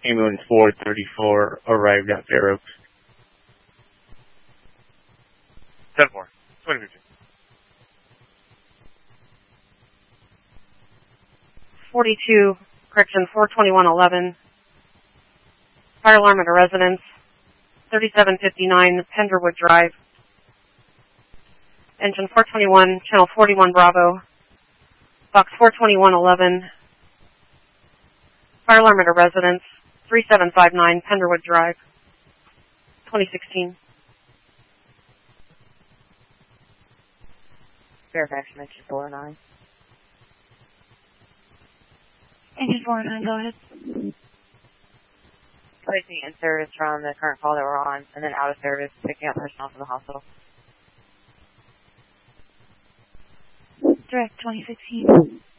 Ambulance 434 arrived at Fair Oaks. 10-4. 2015. 42, correction, 42111. Fire alarm at a residence, 3759 Penderwood Drive. Engine 421, channel 41 Bravo. Box 42111. Fire alarm at a residence, 3759 Penderwood Drive. 2016. Fairfax, mention 409. Engine 409, go ahead. Placing in service from the current call that we're on, and then out of service, picking up personnel from the hospital. Direct 2016.